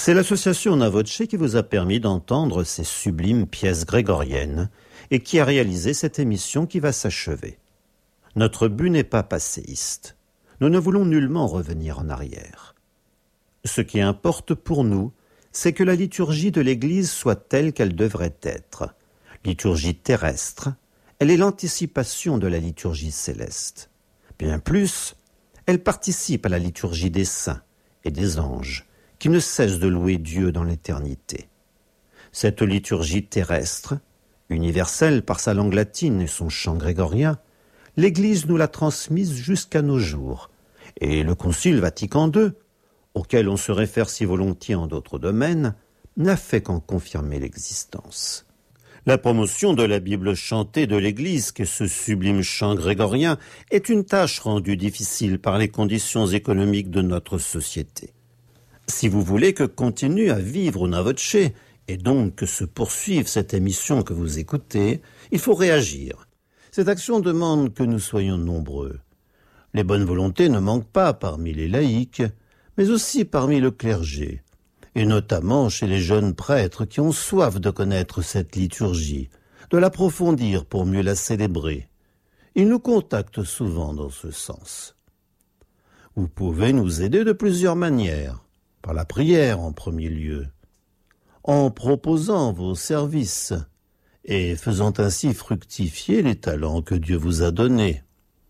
C'est l'association Una Voce qui vous a permis d'entendre ces sublimes pièces grégoriennes et qui a réalisé cette émission qui va s'achever. Notre but n'est pas passéiste. Nous ne voulons nullement revenir en arrière. Ce qui importe pour nous, c'est que la liturgie de l'Église soit telle qu'elle devrait être. Liturgie terrestre, elle est l'anticipation de la liturgie céleste. Bien plus, elle participe à la liturgie des saints et des anges, qui ne cessent de louer Dieu dans l'éternité. Cette liturgie terrestre, universelle par sa langue latine et son chant grégorien, l'Église nous l'a transmise jusqu'à nos jours, et le Concile Vatican II, auquel on se réfère si volontiers en d'autres domaines, n'a fait qu'en confirmer l'existence. La promotion de la Bible chantée de l'Église, qu'est ce sublime chant grégorien, est une tâche rendue difficile par les conditions économiques de notre société. Si vous voulez que continue à vivre Una Voce, et donc que se poursuive cette émission que vous écoutez, il faut réagir. Cette action demande que nous soyons nombreux. Les bonnes volontés ne manquent pas parmi les laïcs, mais aussi parmi le clergé, et notamment chez les jeunes prêtres qui ont soif de connaître cette liturgie, de l'approfondir pour mieux la célébrer. Ils nous contactent souvent dans ce sens. Vous pouvez nous aider de plusieurs manières. Par la prière en premier lieu, en proposant vos services et faisant ainsi fructifier les talents que Dieu vous a donnés,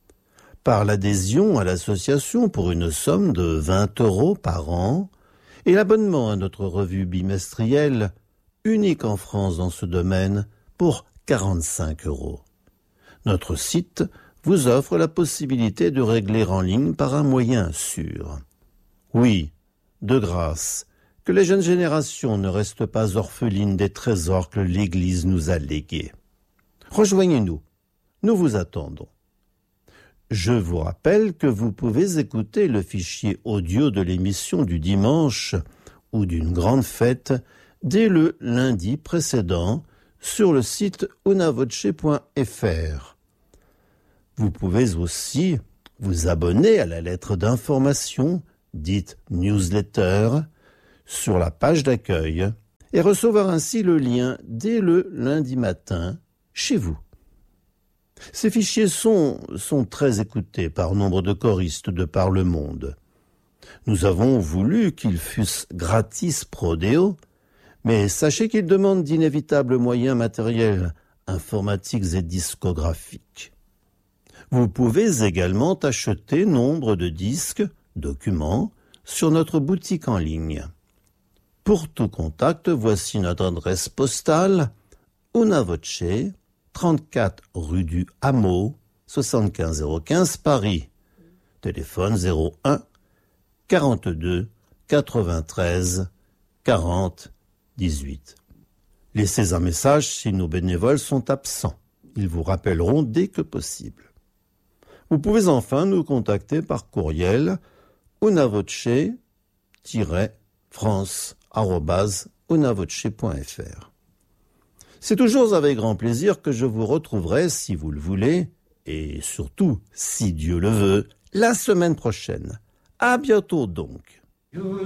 par l'adhésion à l'association pour une somme de 20 € par an et l'abonnement à notre revue bimestrielle, unique en France dans ce domaine, pour 45 €. Notre site vous offre la possibilité de régler en ligne par un moyen sûr. Oui, de grâce, que les jeunes générations ne restent pas orphelines des trésors que l'Église nous a légués. Rejoignez-nous, nous vous attendons. Je vous rappelle que vous pouvez écouter le fichier audio de l'émission du dimanche ou d'une grande fête dès le lundi précédent sur le site unavoce.fr. Vous pouvez aussi vous abonner à la lettre d'information dite newsletter, sur la page d'accueil et recevoir ainsi le lien dès le lundi matin chez vous. Ces fichiers sont très écoutés par nombre de choristes de par le monde. Nous avons voulu qu'ils fussent gratis pro deo, mais sachez qu'ils demandent d'inévitables moyens matériels, informatiques et discographiques. Vous pouvez également acheter nombre de disques, documents, sur notre boutique en ligne. Pour tout contact, voici notre adresse postale, Una Voce, 34 rue du Hameau, 75 015 Paris. Téléphone 01 42 93 40 18. Laissez un message si nos bénévoles sont absents. Ils vous rappelleront dès que possible. Vous pouvez enfin nous contacter par courriel unavoce-france@unavoce.fr. C'est toujours avec grand plaisir que je vous retrouverai, si vous le voulez, et surtout, si Dieu le veut, la semaine prochaine. À bientôt donc.